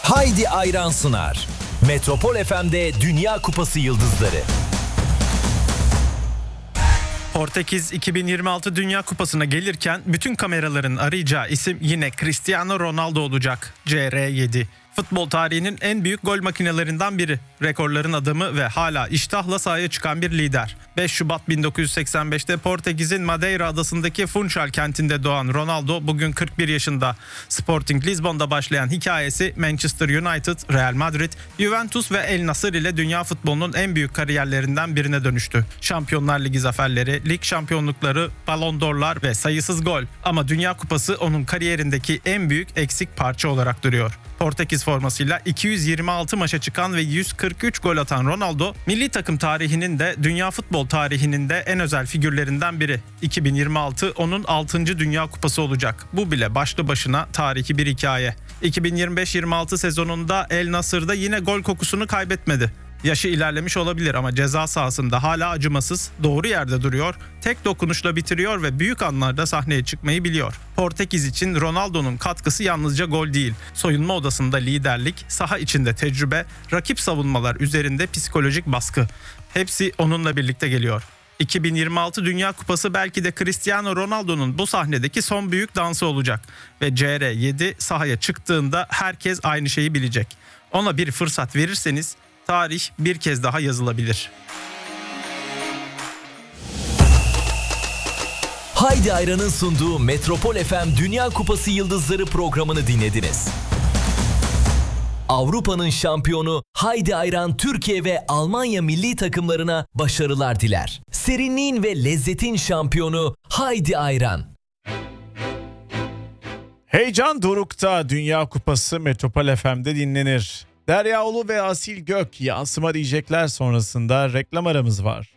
Haydi Ayran sunar. Metropol FM'de Dünya Kupası Yıldızları. Portekiz 2026 Dünya Kupası'na gelirken bütün kameraların arayacağı isim yine Cristiano Ronaldo olacak. CR7. Futbol tarihinin en büyük gol makinelerinden biri. Rekorların adamı ve hala iştahla sahaya çıkan bir lider. 5 Şubat 1985'te Portekiz'in Madeira adasındaki Funchal kentinde doğan Ronaldo bugün 41 yaşında. Sporting Lisbon'da başlayan hikayesi Manchester United, Real Madrid, Juventus ve El Nassr ile dünya futbolunun en büyük kariyerlerinden birine dönüştü. Şampiyonlar Ligi zaferleri, lig şampiyonlukları, Ballon d'Or'lar ve sayısız gol. Ama Dünya Kupası onun kariyerindeki en büyük eksik parça olarak duruyor. Portekiz formasıyla 226 maça çıkan ve 143 gol atan Ronaldo, milli takım tarihinin de dünya futbol tarihinin de en özel figürlerinden biri. 2026 onun 6. Dünya Kupası olacak. Bu bile başlı başına tarihi bir hikaye. 2025-26 sezonunda El Nassr'da yine gol kokusunu kaybetmedi. Yaşı ilerlemiş olabilir ama ceza sahasında hala acımasız, doğru yerde duruyor, tek dokunuşla bitiriyor ve büyük anlarda sahneye çıkmayı biliyor. Portekiz için Ronaldo'nun katkısı yalnızca gol değil. Soyunma odasında liderlik, saha içinde tecrübe, rakip savunmalar üzerinde psikolojik baskı. Hepsi onunla birlikte geliyor. 2026 Dünya Kupası belki de Cristiano Ronaldo'nun bu sahnedeki son büyük dansı olacak. Ve CR7 sahaya çıktığında herkes aynı şeyi bilecek. Ona bir fırsat verirseniz tarih bir kez daha yazılabilir. Haydi Ayran'ın sunduğu Metropol FM Dünya Kupası Yıldızları programını dinlediniz. Avrupa'nın şampiyonu Haydi Ayran Türkiye ve Almanya milli takımlarına başarılar diler. Serinliğin ve lezzetin şampiyonu Haydi Ayran. Heyecan dorukta, Dünya Kupası Metropol FM'de dinlenir. Derya Ulu ve Asil Gök yansıma diyecekler sonrasında reklam aramız var.